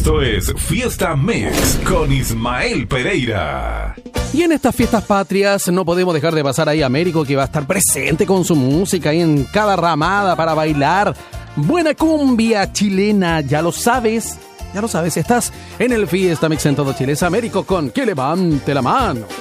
Esto es Fiesta Mix con Ismael Pereira. Y en estas fiestas patrias no podemos dejar de pasar ahí a Américo, que va a estar presente con su música ahí en cada ramada para bailar. Buena cumbia chilena, ya lo sabes, estás en el Fiesta Mix en todo Chile. Es Américo con Que levante la mano.